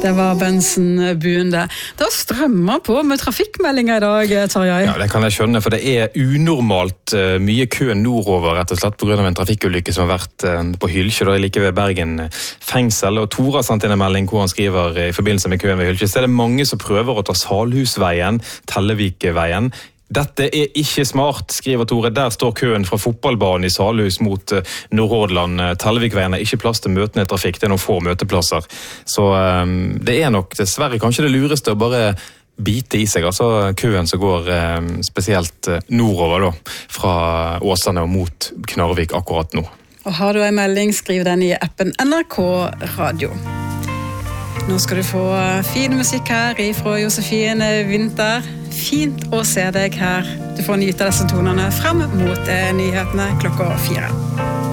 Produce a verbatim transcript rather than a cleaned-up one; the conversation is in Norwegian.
Det var Bensen-buen det. Det strømmer på med trafikkmeldinger i dag, Tarjei. Ja, det kan jeg skjønne, for det er unormalt mye kø nordover, rett og slett på grunn av en trafikkulykke som har vært på Hylkje, da like ved Bergen fengsel. Og Tora har sendt inn en melding hvor han skriver i forbindelse med køen ved Hylkje, så er det mange som prøver å ta Salhusveien, Tellevikveien. Dette er ikke smart, skriver Tore. Der står køen fra fotballbanen i Salhus mot Nordhordland. Tellevikveien er ikke plass til møtende trafikk, det er noen få møteplasser. Så um, det er nok dessverre kanskje det lureste å bare bite i seg, altså køen som går um, spesielt nordover da, fra Åsane og mot Knarvik akkurat nå. Og har du en melding, skriv den i appen N R K Radio. Nå skal du få fin musikk her fra Josefine Winther. Fint å se deg her. Du får nyte disse tonene frem mot nyhetene klokka fire.